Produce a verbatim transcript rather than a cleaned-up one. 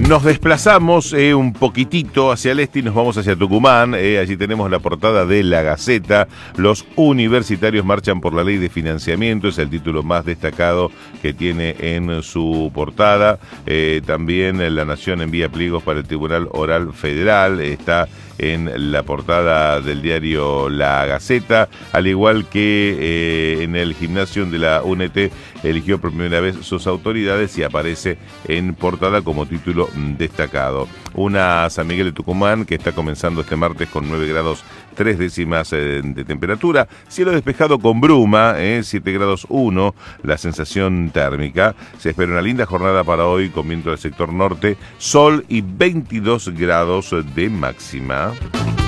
Nos desplazamos eh, un poquitito hacia el este y nos vamos hacia Tucumán. Eh, allí tenemos la portada de La Gaceta. Los universitarios marchan por la ley de financiamiento. Es el título más destacado que tiene en su portada. Eh, también La Nación envía pliegos para el Tribunal Oral Federal. Está en la portada del diario La Gaceta, al igual que eh, en el gimnasio de la U N T eligió por primera vez sus autoridades y aparece en portada como título destacado. Una San Miguel de Tucumán que está comenzando este martes con nueve grados tres décimas eh, de temperatura, cielo despejado con bruma, eh, siete grados uno la sensación térmica. Se espera una linda jornada para hoy con viento del sector norte, sol y veintidós grados de máxima.